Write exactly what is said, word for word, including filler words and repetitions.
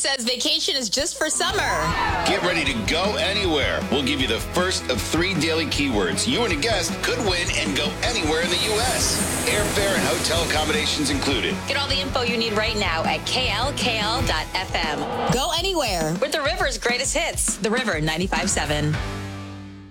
says vacation is just for summer. Get ready to go anywhere. We'll give you the first of three daily keywords. You and a guest could win and go anywhere in the U S. Airfare and hotel accommodations included. Get all the info you need right now at K L K L dot F M. Go anywhere with the River's greatest hits. The River ninety-five point seven.